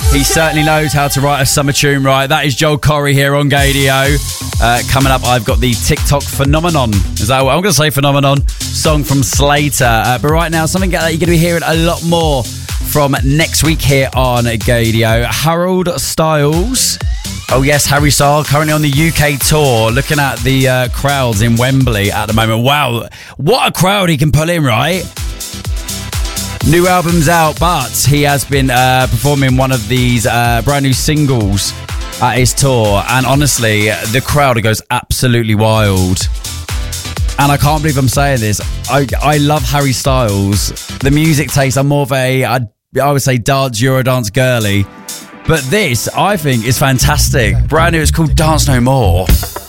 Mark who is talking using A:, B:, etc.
A: He certainly knows how to write a summer tune right. That is Joel Corry here on Gadio. Coming up, I've got the TikTok Phenomenon. Is that what I'm going to say? Phenomenon song from Slater. But right now, something that you're going to be hearing a lot more from next week here on Gadio. Harold Styles. Oh yes, Harry Styles, currently on the UK tour, looking at the crowds in Wembley at the moment. Wow, what a crowd he can pull in, right? New album's out, but he has been performing one of these brand new singles at his tour, and honestly, the crowd goes absolutely wild. And I can't believe I'm saying this. I love Harry Styles. The music taste, I'm more of I would say Eurodance girly. But this, I think, is fantastic. Brand new, it's called Dance No More.